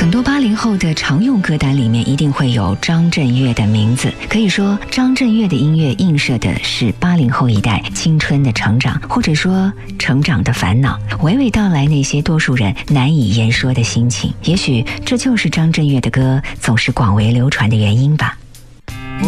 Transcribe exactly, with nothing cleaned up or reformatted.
很多八零后的常用歌单里面一定会有张震岳的名字，可以说张震岳的音乐映射的是八零后一代青春的成长，或者说成长的烦恼，娓娓道来那些多数人难以言说的心情。也许这就是张震岳的歌总是广为流传的原因吧。